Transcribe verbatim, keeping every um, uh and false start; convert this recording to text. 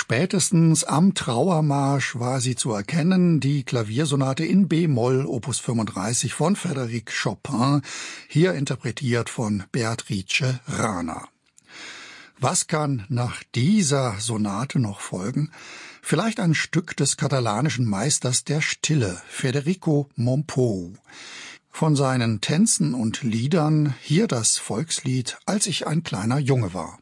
Spätestens am Trauermarsch war sie zu erkennen, die Klaviersonate in B-Moll, Opus fünfunddreißig von Frédéric Chopin, hier interpretiert von Beatrice Rana. Was kann nach dieser Sonate noch folgen? Vielleicht ein Stück des katalanischen Meisters der Stille, Federico Mompou. Von seinen Tänzen und Liedern hier das Volkslied »Als ich ein kleiner Junge war«.